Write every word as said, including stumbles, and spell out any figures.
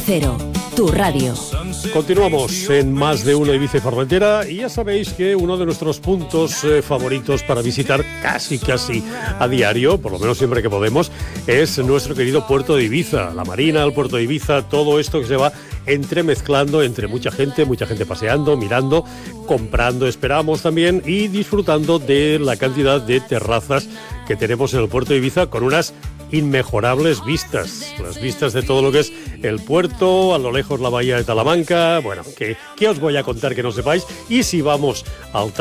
Cero, tu radio. Continuamos en Más de Uno Ibiza y Formentera y ya sabéis que uno de nuestros puntos eh, favoritos para visitar casi casi a diario, por lo menos siempre que podemos, es nuestro querido puerto de Ibiza, la marina, el puerto de Ibiza, todo esto que se va entremezclando entre mucha gente, mucha gente paseando, mirando, comprando, esperamos también, y disfrutando de la cantidad de terrazas que tenemos en el puerto de Ibiza con unas inmejorables vistas, las vistas de todo lo que es el puerto, a lo lejos la bahía de Talamanca. Bueno, que, ¿qué os voy a contar que no sepáis? Y si vamos al